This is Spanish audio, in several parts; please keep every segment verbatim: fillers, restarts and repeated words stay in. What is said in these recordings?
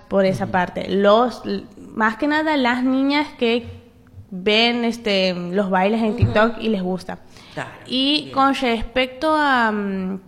por esa uh-huh. parte. Los, más que nada las niñas que ven este los bailes en TikTok uh-huh. y les gusta. Claro, y bien. Con respecto a, um,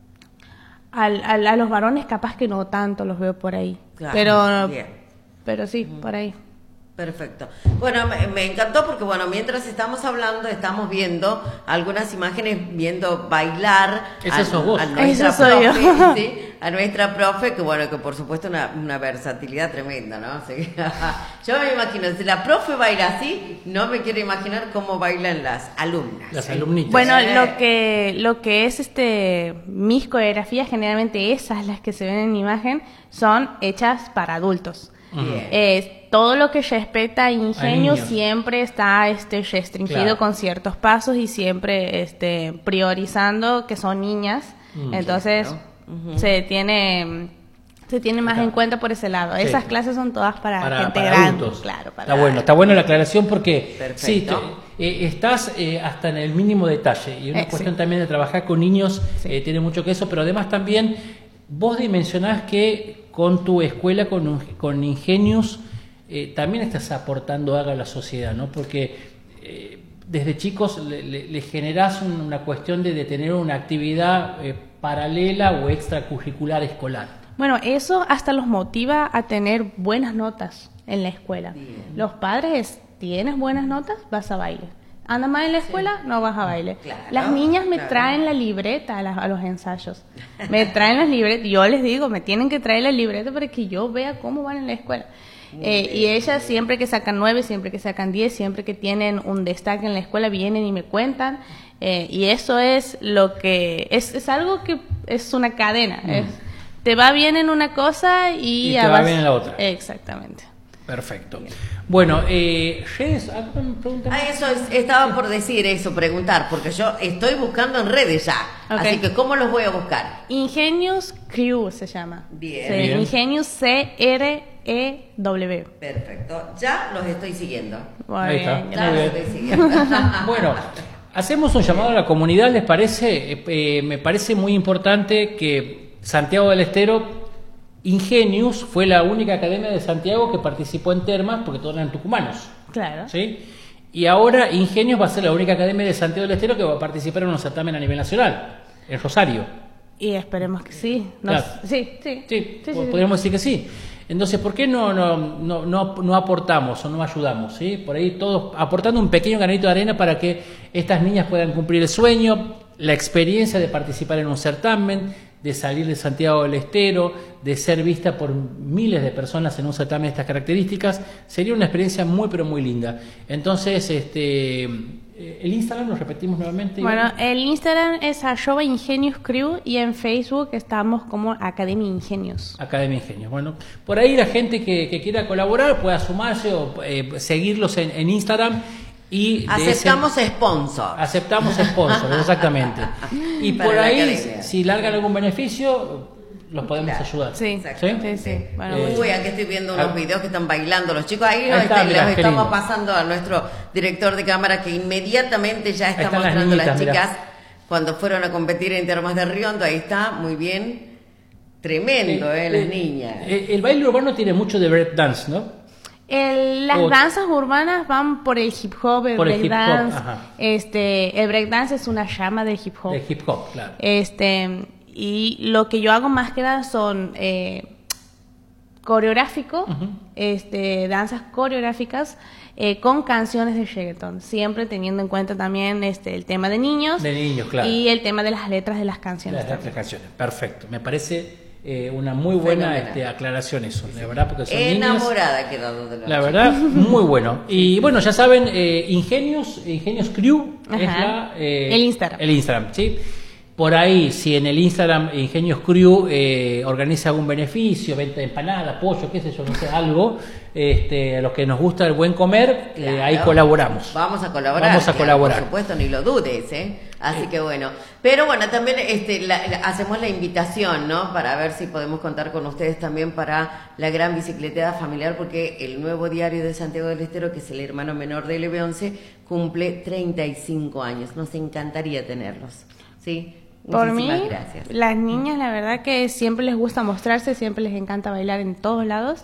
a, a, a los varones, capaz que no tanto los veo por ahí. Claro, pero, bien. pero sí, uh-huh. por ahí. Perfecto. Bueno, me, me encantó porque, bueno, mientras estamos hablando, estamos viendo algunas imágenes, viendo bailar a, sos vos. a nuestra Eso soy profe, yo. ¿sí? A nuestra profe, que bueno, que por supuesto una, una versatilidad tremenda, ¿no? Así, yo me imagino, si la profe baila así, no me quiero imaginar cómo bailan las alumnas. Las alumnitas. Bueno, lo que, lo que es este mis coreografías, generalmente esas, las que se ven en imagen, son hechas para adultos. Bien. Eh, todo lo que respecta a ingenio siempre está este restringido claro. con ciertos pasos y siempre este priorizando que son niñas, mm, entonces claro. uh-huh. se tiene se tiene más claro. en cuenta por ese lado. Sí. Esas clases son todas para, para gente para grande, adultos. Claro, para está bueno, está bueno la aclaración porque perfecto. sí, te, eh, estás eh, hasta en el mínimo detalle y una eh, cuestión sí. también de trabajar con niños sí. eh, tiene mucho que eso, pero además también vos dimensionás que con tu escuela, con, con Ingenius, eh, también estás aportando algo a la sociedad, ¿no? Porque eh, desde chicos le, le, le generás un, una cuestión de, de tener una actividad eh, paralela o extracurricular escolar. Bueno, eso hasta los motiva a tener buenas notas en la escuela. Bien. Los padres, ¿tienes buenas notas? Vas a baile. Anda mal en la escuela, sí. no vas a baile. Claro, las niñas me claro. traen la libreta a, la, a los ensayos. Me traen las libretas. Yo les digo, me tienen que traer la libreta para que yo vea cómo van en la escuela. Eh, y ellas siempre que sacan nueve, siempre que sacan diez, siempre que tienen un destaque en la escuela, vienen y me cuentan. Eh, y eso es lo que... Es, es algo que es una cadena. Mm. Es, te va bien en una cosa y... Y te va bien en la otra. Exactamente. Perfecto. Bien. Bueno, eh, redes, ¿alguna pregunta? Ah, eso es, estaba por decir eso, preguntar, porque yo estoy buscando en redes ya. Okay. Así que, ¿cómo los voy a buscar? Ingenius Crew se llama. Bien. Sí, bien. Ingenius C R E W. Perfecto. Ya los estoy siguiendo. Muy Ahí bien, está. Ya Muy los bien. estoy siguiendo. Bueno, hacemos un llamado a la comunidad, ¿les parece? Eh, eh, me parece muy importante que Santiago del Estero... Ingenius fue la única academia de Santiago que participó en Termas porque todos eran tucumanos. Claro. ¿Sí? Y ahora Ingenius va a ser la única academia de Santiago del Estero que va a participar en un certamen a nivel nacional, en Rosario. Y esperemos que sí. Nos... Claro. Sí, sí. Sí, sí, podríamos sí, decir que sí. Entonces, ¿por qué no, no, no, no, no aportamos o no ayudamos? ¿Sí? Por ahí todos aportando un pequeño granito de arena para que estas niñas puedan cumplir el sueño, la experiencia de participar en un certamen, de salir de Santiago del Estero, de ser vista por miles de personas en un certamen de estas características, sería una experiencia muy pero muy linda. Entonces, este, el Instagram, ¿lo repetimos nuevamente? Bueno, el Instagram es arroba Ingenius Crew y en Facebook estamos como Academia Ingenius. Academia Ingenius. Bueno, por ahí la gente que, que quiera colaborar pueda sumarse o eh, seguirlos en, en Instagram. Y aceptamos ese, sponsor. Aceptamos sponsor, exactamente. Y para por ahí, si largan sí. algún beneficio, los podemos claro. ayudar. Sí, ¿Sí? sí, sí. Bueno, eh, Uy, aquí estoy viendo unos ah, videos que están bailando los chicos. Ahí los, está, este, mirá, los estamos lindo. pasando a nuestro director de cámara que inmediatamente ya está Están mostrando las, niñitas, las chicas mirá. cuando fueron a competir en Termas de Riondo. Ahí está, muy bien. Tremendo, eh, eh las niñas. Eh, el baile urbano tiene mucho de break dance, ¿no? El, las o, danzas urbanas van por el hip hop, el break dance. Este, el break dance es una llama del hip hop. Del hip hop, claro. Este, y lo que yo hago más que nada son eh, coreográfico, uh-huh. este, danzas coreográficas eh, con canciones de reggaetón, siempre teniendo en cuenta también este el tema de niños, de niños, claro. Y el tema de las letras de las canciones. Las letras de las canciones, perfecto. Me parece Eh, una muy buena este, aclaración eso, la verdad, porque son enamorada niñas, he quedado de la, la verdad, muy bueno. Y bueno, ya saben, eh, Ingenius, Ingenius Crew Ajá. es la, eh, el Instagram. El Instagram, ¿sí? Por ahí, si en el Instagram Ingenius Crew eh, organiza algún beneficio, venta de empanada, pollo, qué sé yo, no sé, algo, este, a los que nos gusta el buen comer, claro. eh, ahí colaboramos. Vamos a colaborar. Vamos a claro, colaborar. Por supuesto, ni lo dudes, ¿eh? Así sí. que bueno. Pero bueno, también este, la, la, hacemos la invitación, ¿no? Para ver si podemos contar con ustedes también para la gran bicicleteada familiar, porque el nuevo diario de Santiago del Estero, que es el hermano menor de L B once, cumple treinta y cinco años. Nos encantaría tenerlos, ¿sí? Por mí, gracias. Las niñas, la verdad que siempre les gusta mostrarse, siempre les encanta bailar en todos lados.